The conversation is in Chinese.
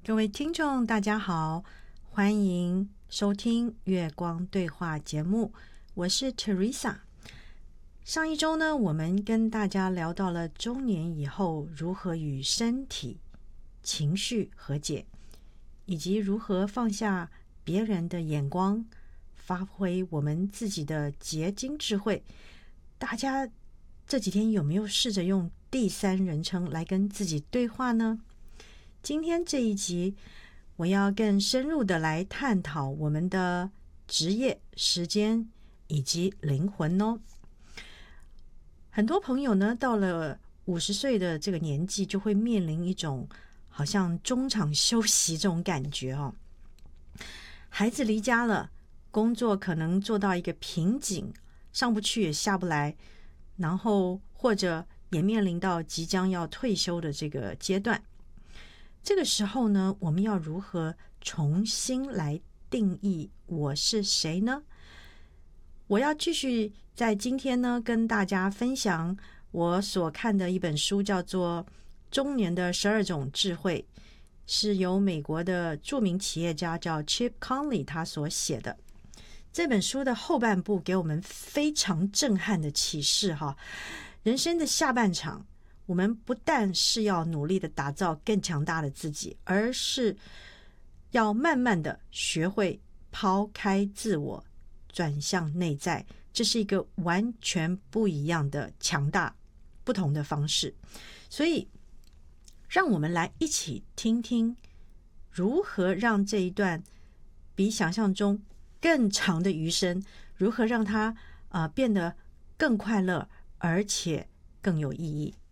各位听众大家好，欢迎收听月光对话节目，我是 Teresa。 上一周呢，我们跟大家聊到了中年以后如何与身体情绪和解，以及如何放下别人的眼光，发挥我们自己的结晶智慧。大家这几天有没有试着用第三人称来跟自己对话呢？今天这一集我要更深入的来探讨我们的职业、时间以及灵魂哦。很多朋友呢，到了50岁的这个年纪，就会面临一种好像中场休息这种感觉哦。孩子离家了，工作可能做到一个瓶颈，上不去也下不来，然后或者也面临到即将要退休的这个阶段。这个时候呢，我们要如何重新来定义我是谁呢？我要继续在今天呢跟大家分享我所看的一本书，叫做《中年的12种智慧》，是由美国的著名企业家叫 Chip Conley 他所写的。这本书的后半部给我们非常震撼的启示哈，人生的下半场，我们不但是要努力的打造更强大的自己，而是要慢慢的学会抛开自我，转向内在。这是一个完全不一样的强大不同的方式。所以让我们来一起听听如何让这一段比想象中更长的余生，如何让它变得更快乐，而且更有意义。